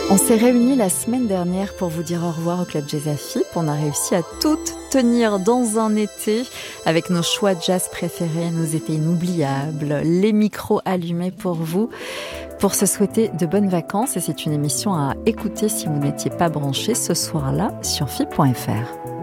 On s'est réunis la semaine dernière pour vous dire au revoir au Club Jazz AFIP. On a réussi à toutes tenir dans un été avec nos choix de jazz préférés, nos étés inoubliables, les micros allumés pour vous, pour se souhaiter de bonnes vacances. Et c'est une émission à écouter si vous n'étiez pas branché ce soir-là sur FIP.fr.